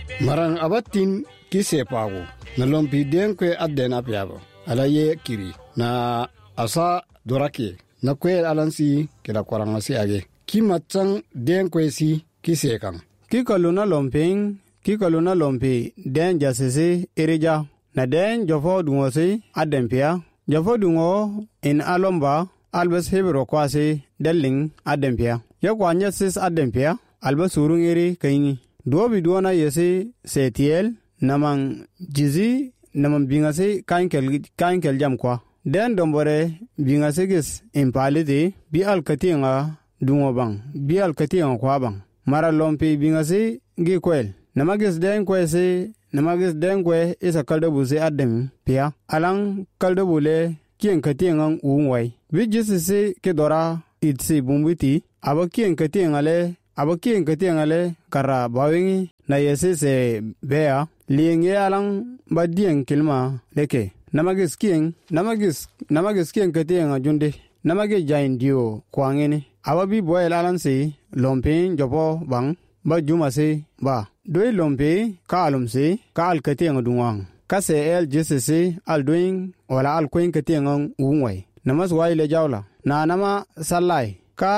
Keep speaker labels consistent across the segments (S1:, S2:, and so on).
S1: Maran abatin kise pago na lompi denkwe adden apyabo alaye kiri na asa dorake na kwe alansi kila kwarangasi age kimatang denkwe si kise kan
S2: kikaluna lompi den jasese erija na den jofo dungosi adempia jofo dungo in alomba albas hebro kwase delling adempia yakwanya sis adempia albas urungeri kaini duobi duona yesi setiel namang jizi namang bingase kainkel jam kwa den dombore bingase gis impaliti bi alkatinga dungo bang bi alkatinga kwa bang mara lompi bingase gi kwel namagis den kwese namagis den kwe isa kaldabuze adem pia alang kaldabule kien katinga uwai bi jisisi kedora itsi bumbiti abakien katingale kara bawingi na yesi se bea lienge alang badien kilma leke namagis kien katinga junde namage jain dio kwangeni ababi boel alansi lompin jopo bang ba juma se ba doi lompe ka alumse ka alkatinga duwang kase el jisisi aldoing wala alkoin katinga uwai namas waile jawla na nama sallai ka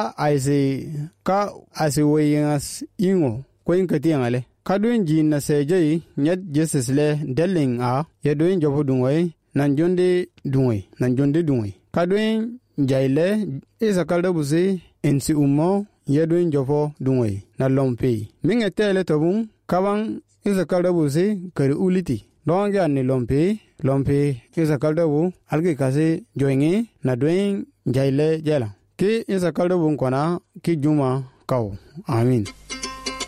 S2: aise weyingas ingo koin katingale kadun jin na sejei nyat jesesle delling a yedoin jopo dungoi nan jonde dungoi kadun jaile isa kaldabusi ensi ummo yedoin jopo dungoi na lompe mingetele tobun kabang isa kaldabusi kari uliti donga ni lompe isa kaldabu alge kase joingi na doin jaile jela ki isa kaldabu kona ki juma kaw amin